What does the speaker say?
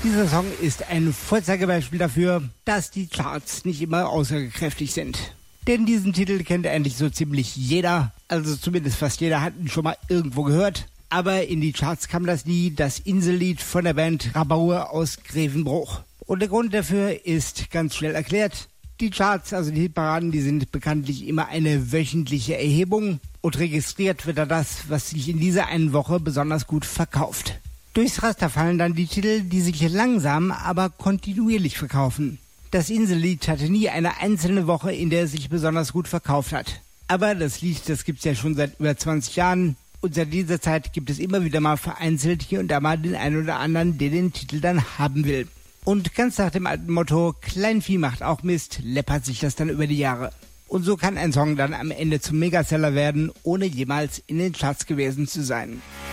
Dieser Song ist ein Vorzeigebeispiel dafür, dass die Charts nicht immer aussagekräftig sind. Denn diesen Titel kennt eigentlich so ziemlich jeder, also zumindest fast jeder hat ihn schon mal irgendwo gehört. Aber in die Charts kam das nie, das Insellied von der Band Rabauer aus Grevenbruch. Und der Grund dafür ist ganz schnell erklärt. Die Charts, also die Hitparaden, die sind bekanntlich immer eine wöchentliche Erhebung und registriert wird da das, was sich in dieser einen Woche besonders gut verkauft. Durchs Raster fallen dann die Titel, die sich langsam, aber kontinuierlich verkaufen. Das Insellied hatte nie eine einzelne Woche, in der es sich besonders gut verkauft hat. Aber das Lied, das gibt's ja schon seit über 20 Jahren. Und seit dieser Zeit gibt es immer wieder mal vereinzelt hier und da mal den einen oder anderen, der den Titel dann haben will. Und ganz nach dem alten Motto, Kleinvieh macht auch Mist, läppert sich das dann über die Jahre. Und so kann ein Song dann am Ende zum Megaseller werden, ohne jemals in den Charts gewesen zu sein.